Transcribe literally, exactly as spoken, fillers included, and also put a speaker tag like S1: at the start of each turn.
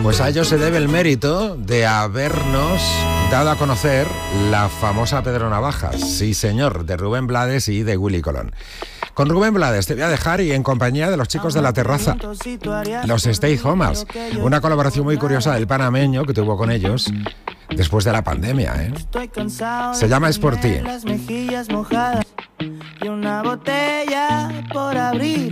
S1: Pues a ello se debe el mérito de habernos dado a conocer la famosa Pedro Navajas, sí señor, de Rubén Blades y de Willy Colón. Con Rubén Blades te voy a dejar y en compañía de los chicos de La Terraza, los Stay Homers, una colaboración muy curiosa del panameño que tuvo con ellos después de la pandemia, ¿eh? Se llama Es por ti.
S2: Y una botella por abrir.